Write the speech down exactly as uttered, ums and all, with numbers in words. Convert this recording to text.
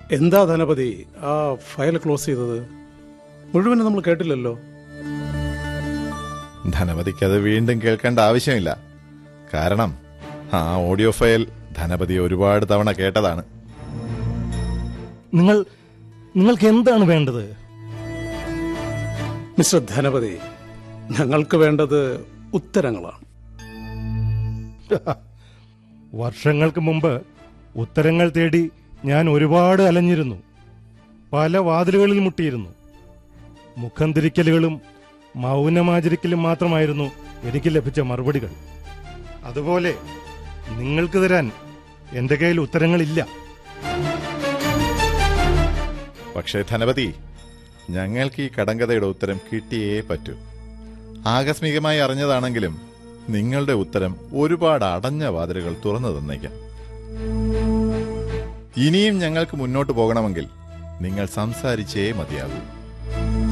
എന്താ ധനപതി ആ file close ചെയ്തത്? മുഴുവനും നമ്മൾ കേട്ടില്ലല്ലോ. ധനപതിക്ക് അത് വീണ്ടും കേൾക്കേണ്ട ആവശ്യമില്ല. കാരണം ആ ഓഡിയോ ഫയൽ ധനപതി ഒരുപാട് തവണ കേട്ടതാണ്. നിങ്ങൾ നിങ്ങൾക്ക് എന്താണ് വേണ്ടത്? മിസ്റ്റർ ധനപതി, ഞങ്ങൾക്ക് വേണ്ടത് ഉത്തരങ്ങളാണ്. വർഷങ്ങൾക്ക് മുമ്പ് ഉത്തരങ്ങൾ തേടി ഞാൻ ഒരുപാട് അലഞ്ഞിരുന്നു. പല വാതിലുകളിൽ മുട്ടിയിരുന്നു. മുഖം തിരിക്കലുകളും മൗനമാചരിക്കലും മാത്രമായിരുന്നു എനിക്ക് ലഭിച്ച മറുപടികൾ. അതുപോലെ നിങ്ങൾക്ക് തരാൻ എന്റെ കയ്യിൽ ഉത്തരങ്ങളില്ല. പക്ഷേ ധനപതി, ഞങ്ങൾക്ക് ഈ കടങ്കഥയുടെ ഉത്തരം കിട്ടിയേ പറ്റൂ. ആകസ്മികമായി അറിഞ്ഞതാണെങ്കിലും നിങ്ങളുടെ ഉത്തരം ഒരുപാട് അടഞ്ഞ വാതിലുകൾ തുറന്നു തന്നേക്കാം. ഇനിയും ഞങ്ങൾക്ക് മുന്നോട്ട് പോകണമെങ്കിൽ നിങ്ങൾ സംസാരിച്ചേ മതിയാകൂ.